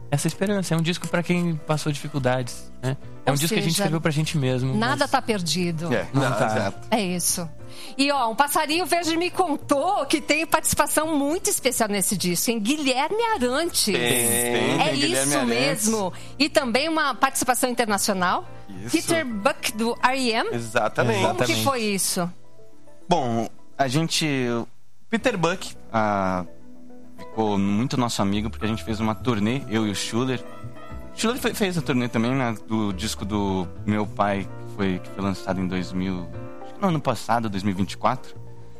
essa esperança. É um disco pra quem passou dificuldades, né? É um disco que a gente escreveu pra gente mesmo. Nada tá perdido. Não tá. Exato. É isso. E ó, um passarinho verde me contou que tem participação muito especial nesse disco, em Guilherme Arantes. É isso mesmo. E também uma participação internacional. Isso. Peter Buck do R.E.M. Exatamente. Como que foi isso? Bom, Peter Buck ficou muito nosso amigo, porque a gente fez uma turnê, eu e o Schuller. O Schuller fez a turnê também, né, do disco do meu pai, que foi lançado em 2000, acho que no ano passado, 2024.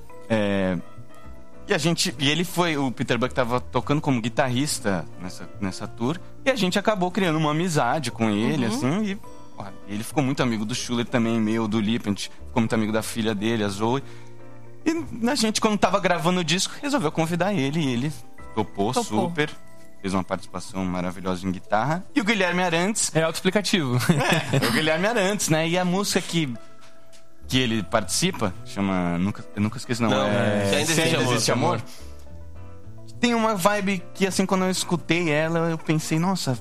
O Peter Buck estava tocando como guitarrista nessa tour, e a gente acabou criando uma amizade com ele, assim, e ele ficou muito amigo do Schuller também, do Lipe, a gente ficou muito amigo da filha dele, a Zoe. E a gente, quando tava gravando o disco, resolveu convidar ele, e ele topou super. Fez uma participação maravilhosa em guitarra. E o Guilherme Arantes... É autoexplicativo. O Guilherme Arantes, né? E a música que ele participa, chama... Eu nunca esqueci, não. Se Ainda Existe Amor. Tem uma vibe que, assim, quando eu escutei ela, eu pensei, nossa,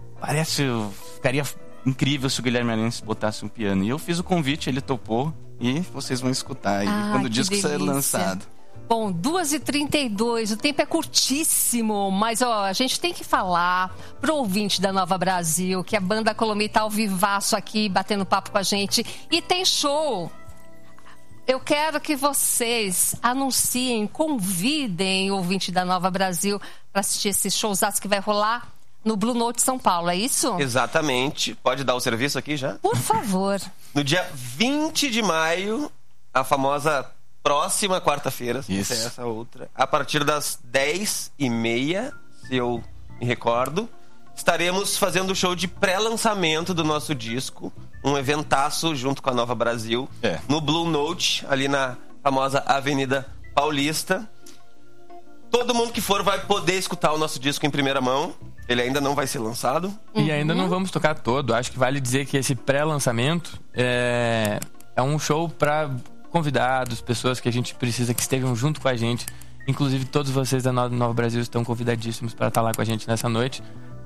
ficaria incrível se o Guilherme Arantes botasse um piano. E eu fiz o convite, ele topou. E vocês vão escutar aí quando o disco sair lançado. Bom, 2h32, o tempo é curtíssimo, mas a gente tem que falar pro ouvinte da Nova Brasil que a banda Colomia tá ao vivaço aqui, batendo papo com a gente. E tem show. Eu quero que vocês anunciem, convidem o ouvinte da Nova Brasil para assistir esse showzaço que vai rolar no Blue Note São Paulo, é isso? Exatamente. Pode dar o serviço aqui já? Por favor. No dia 20 de maio, a famosa próxima quarta-feira, se não é essa outra, a partir das 10h30, se eu me recordo, estaremos fazendo o show de pré-lançamento do nosso disco, um eventaço junto com a Nova Brasil, no Blue Note, ali na famosa Avenida Paulista. Todo mundo que for vai poder escutar o nosso disco em primeira mão. Ele ainda não vai ser lançado. E ainda não vamos tocar todo. Acho que vale dizer que esse pré-lançamento é um show para convidados, pessoas que a gente precisa que estejam junto com a gente. Inclusive todos vocês da Nova Brasil estão convidadíssimos para estar lá com a gente nessa noite.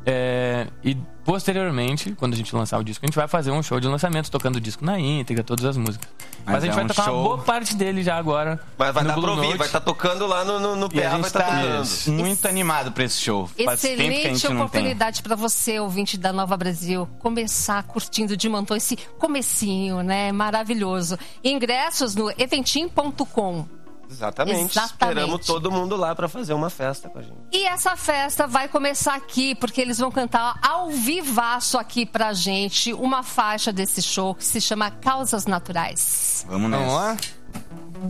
E posteriormente, quando a gente lançar o disco, a gente vai fazer um show de lançamento, tocando o disco na íntegra, todas as músicas. Mas a gente vai tocar uma boa parte dele já agora. Mas vai dar pra ouvir, vai estar tocando lá no PA, vai estar tocando. Muito animado pra esse show. Excelente oportunidade pra você, ouvinte da Nova Brasil, começar curtindo de montão esse comecinho, né? Maravilhoso. Ingressos no eventim.com. Exatamente. Esperamos todo mundo lá pra fazer uma festa com a gente. E essa festa vai começar aqui, porque eles vão cantar ao vivaço aqui pra gente uma faixa desse show que se chama Causas Naturais. Vamos lá?